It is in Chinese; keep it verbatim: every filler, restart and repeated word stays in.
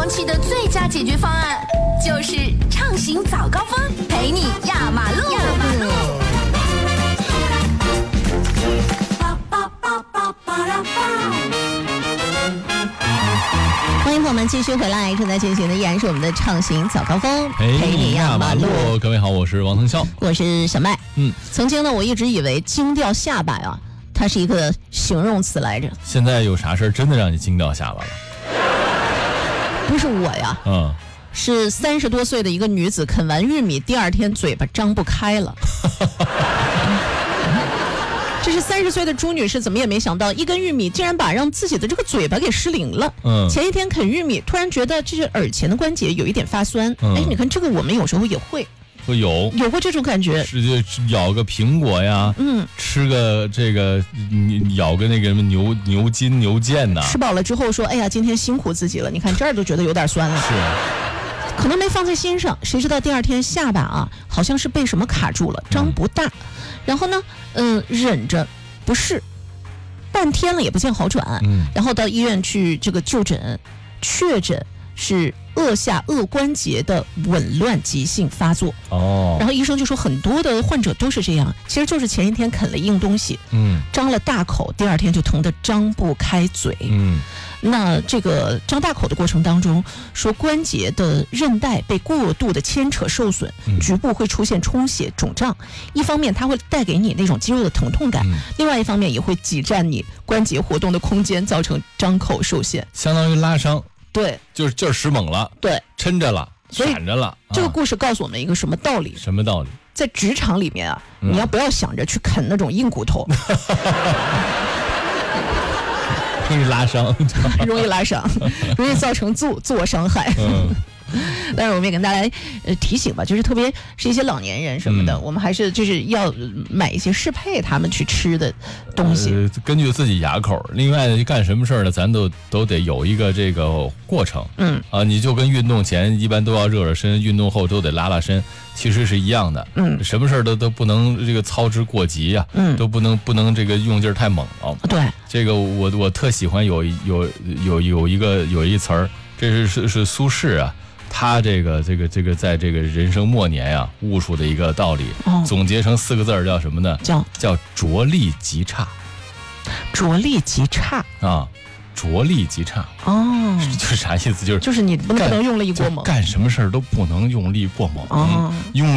放弃的最佳解决方案，就是畅行早高峰，陪你压马路。压马路。 欢迎朋友们继续回来，正在进行的依然是我们的畅行早高峰，陪你压马路。 各位好，我是王腾笑， 我是小麦。 嗯， 曾经呢，我一直以为惊掉下巴呀，它是一个形容词来着。 现在有啥事儿真的让你惊掉下巴了？ 不是我呀， 嗯， 是三十多岁的一个女子啃完玉米，第二天嘴巴张不开了。这是三十岁的朱女士，怎么也没想到，一根玉米竟然把让自己的这个嘴巴给失灵了。 嗯， 前一天啃玉米，突然觉得这是耳前的关节有一点发酸。嗯，哎，你看这个我们有时候也会， 会有有过这种感觉， 是就咬个苹果呀，嗯，吃个这个咬个那个什么牛牛筋牛腱呐， 吃饱了之后说，哎呀，今天辛苦自己了，你看这儿都觉得有点酸了。 是。 可能没放在心上，谁知道第二天下巴啊，好像是被什么卡住了，张不大。嗯、然后呢，嗯、呃，忍着不适，半天了也不见好转。嗯，然后到医院去这个就诊，确诊是腭下颚关节的紊乱急性发作。哦，然后医生就说很多的患者都是这样，其实就是前一天啃了硬东西，嗯，张了大口，第二天就疼得张不开嘴。嗯。那这个张大口的过程当中，说关节的韧带被过度的牵扯受损，嗯、局部会出现充血肿胀。一方面它会带给你那种肌肉的疼痛感，嗯、另外一方面也会挤占你关节活动的空间，造成张口受限， 相当于拉伤。 对， 就是劲儿使猛了， 对， 抻着了，闪着了。 啊、这个故事告诉我们一个什么道理？ 什么道理？ 在职场里面啊，嗯、你要不要想着去啃那种硬骨头。 容易拉伤， 容易拉伤，容易造成自自我伤害。嗯，但是我们也跟大家呃提醒吧，就是特别是一些老年人什么的，嗯、我们还是就是要买一些适配他们去吃的东西， 呃、根据自己牙口。另外干什么事儿呢，咱都都得有一个这个过程。嗯啊，你就跟运动前一般都要热热身，运动后都得拉拉身，其实是一样的。嗯，什么事儿都都不能这个操之过急呀、啊，嗯，都不能不能这个用劲儿太猛了。 对。 这个我我特喜欢有有有有一个有一词儿，这是是是苏轼啊，他这个这个这个在这个人生末年啊悟出的一个道理，哦、总结成四个字儿叫什么呢？ 叫叫着力即差。 着力即差啊，着力即差哦，就是啥意思？就是就是你不能用力过猛， 干什么事儿都不能用力过猛，哦、用。